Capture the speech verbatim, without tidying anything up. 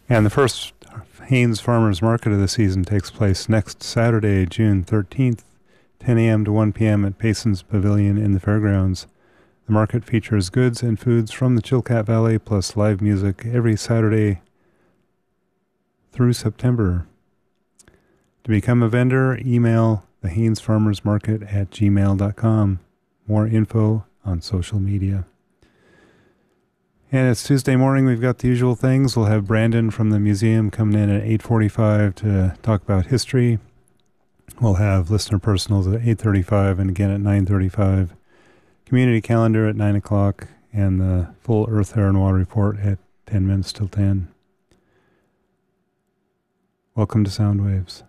And the first Haines Farmers Market of the season takes place next Saturday, June thirteenth, ten a.m. to one p.m. at Payson's Pavilion in the Fairgrounds. The market features goods and foods from the Chilkat Valley, plus live music every Saturday through September. To become a vendor, email the Haines Farmers Market at gmail dot com. More info on social media. And it's Tuesday morning. We've got the usual things. We'll have Brandon from the museum coming in at eight forty-five to talk about history. We'll have listener personals at eight thirty-five and again at nine thirty-five. Community calendar at nine o'clock and the full Earth, Air, and Water report at ten minutes till ten. Welcome to Sound Waves.